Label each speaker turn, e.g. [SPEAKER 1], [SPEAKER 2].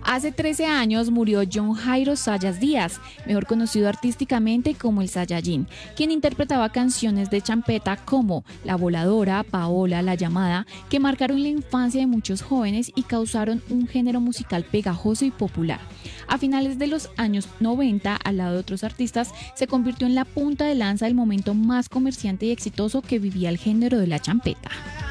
[SPEAKER 1] Hace 13 años murió John Jairo Sayas Díaz, mejor conocido artísticamente como el Sayajin, quien interpretaba canciones de champeta como La Voladora, Paola, La Llamada, que marcaron la infancia de muchos jóvenes y causaron un género musical pegajoso y popular. A finales de los años 90, al lado de otros artistas, se convirtió en la punta de lanza del momento más comerciante y exitoso que vivía el género de la champeta.